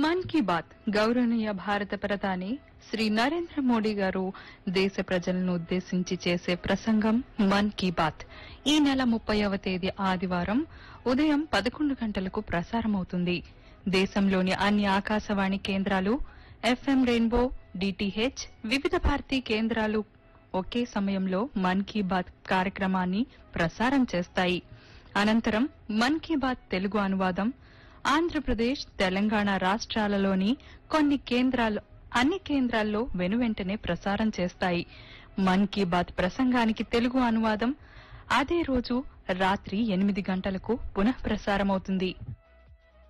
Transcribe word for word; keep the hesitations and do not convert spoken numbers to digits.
మన్ కీ బాత్ గౌరవనీయ భారత ప్రధాని శ్రీ నరేంద్ర మోడీ గారు దేశ ప్రజలను ఉద్దేశించి చేసే ప్రసంగం మన్ కీ బాత్ ఈ నెల ముప్పైవ తేదీ ఆదివారం ఉదయం పదకొండు గంటలకు ప్రసారమవుతుంది. దేశంలోని అన్ని ఆకాశవాణి కేంద్రాలు, ఎఫ్ఎం రెయిన్బో, డిటిహెచ్, వివిధ భారతీ కేంద్రాలు ఒకే సమయంలో మన్ కీ బాత్ కార్యక్రమాన్ని ప్రసారం చేస్తాయి. అనంతరం మన్ కీ బాత్ తెలుగు అనువాదం ఆంధ్రప్రదేశ్, తెలంగాణ రాష్ట్రాలలోని కొన్ని కేంద్రాలు అన్ని కేంద్రాల్లో వెనువెంటనే ప్రసారం చేస్తాయి. మన్ కీ బాత్ ప్రసంగానికి తెలుగు అనువాదం అదే రోజు రాత్రి ఎనిమిది గంటలకు పునః ప్రసారమవుతుంది.